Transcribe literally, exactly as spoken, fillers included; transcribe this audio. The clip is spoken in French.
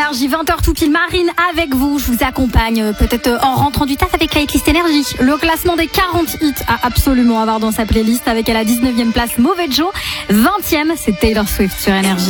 Énergie, vingt heures tout pile, Marine avec vous. Je vous accompagne euh, peut-être euh, en rentrant du taf avec la hitlist Énergie. Le classement des quarante hits à absolument avoir dans sa playlist avec à la dix-neuvième place Mauvais Joe. vingtième, c'est Taylor Swift sur Énergie.